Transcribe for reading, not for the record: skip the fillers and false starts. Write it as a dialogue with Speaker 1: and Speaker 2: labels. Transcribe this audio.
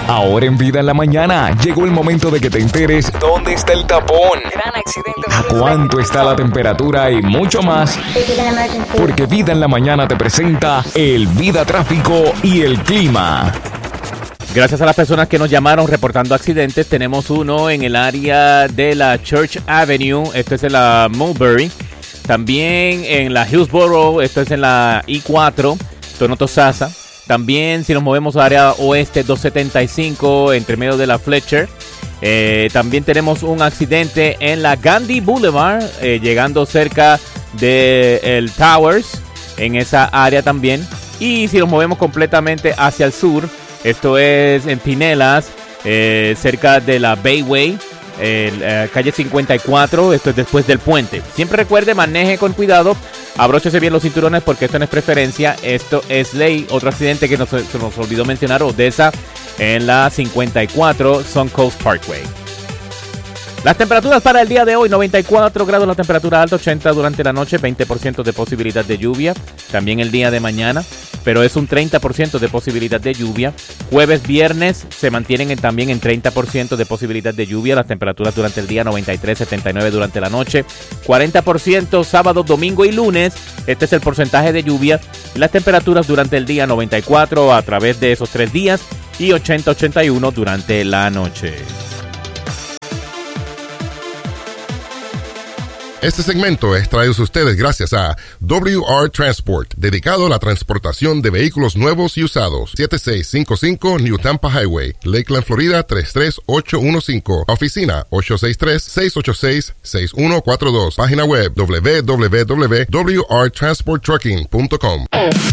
Speaker 1: Ahora en Vida en la Mañana, llegó el momento de que te enteres dónde está el tapón,
Speaker 2: Gran accidente.
Speaker 1: a cuánto está la temperatura y mucho más. Porque Vida en la Mañana te presenta el Vida Tráfico y el Clima.
Speaker 3: Gracias a las personas que nos llamaron reportando accidentes, tenemos uno en el área de la Church Avenue, esto es en la Mulberry. También en la Hillsborough, esto es en la I4, Tonotosasa. También si nos movemos al área oeste, 275, entre medio de la Fletcher. También tenemos un accidente en la Gandhi Boulevard, llegando cerca del Towers, en esa área también. Y si nos movemos completamente hacia el sur, esto es en Pinellas, cerca de la Bayway, calle 54, esto es después del puente. Siempre recuerde, maneje con cuidado, abróchese bien los cinturones porque esto no es preferencia, esto es ley. Otro accidente que se nos olvidó mencionar, Odessa, en la 54 Suncoast Parkway. Las temperaturas para el día de hoy, 94 grados la temperatura alta, 80 durante la noche, 20% de posibilidad de lluvia. También el día de mañana, pero es un 30% de posibilidad de lluvia. Jueves, viernes se mantienen también en 30% de posibilidad de lluvia. Las temperaturas durante el día, 93, 79 durante la noche. 40% sábado, domingo y lunes. Este es el porcentaje de lluvia. Las temperaturas durante el día, 94 a través de esos 3 días y 80, 81 durante la noche.
Speaker 4: Este segmento es traído a ustedes gracias a WR Transport, dedicado a la transportación de vehículos nuevos y usados. 7655 New Tampa Highway, Lakeland, Florida 33815. Oficina 863-686-6142. Página web www.wrtransporttrucking.com.